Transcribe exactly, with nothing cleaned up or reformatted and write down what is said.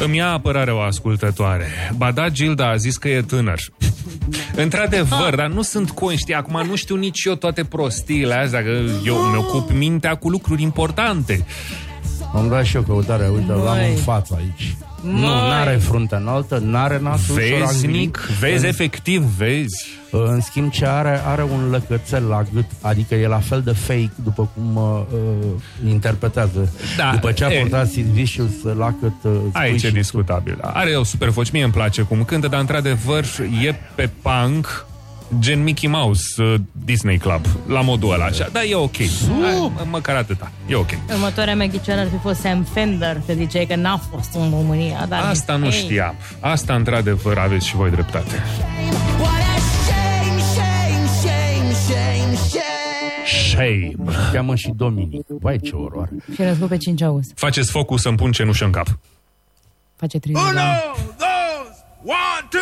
Îmi ia apărarea o ascultătoare. Ba da, Gilda a zis că e tânăr. Într-adevăr, dar nu sunt conști. Acum nu știu nici eu toate prostiile astea, că eu îmi ocup mintea cu lucruri importante. Am dat și eu căutarea, uite, Măi. l-am în față aici. Măi. Nu, n-are frunte înaltă, n-are nasul Veznic, vezi, în, efectiv, vezi. în schimb ce are, are un lăcățel la gât, adică e la fel de fake, după cum uh, uh, interpretează. Da, După ce a e. portat Sid Vicious lacăt... Uh, Aici e discutabil. Are o super voce, mie îmi place cum cântă, dar într-adevăr e pe punk, gen Mickey Mouse, uh, Disney Club, la modul ăla așa. Dar e ok. Hai, măcar atâta. E ok. Următoarea mea ghicioară ar fi fost Sam Fender, că ziceai că n-a fost în România. Dar Asta nu ei, știam. Asta într-adevăr aveți și voi dreptate. Shame. Cheamă și Dominic. Vai, ce oroare. Și născut pe cinci august. Faceți focul să-mi pun cenușă în cap. Face triză. Uno, dos, one, two.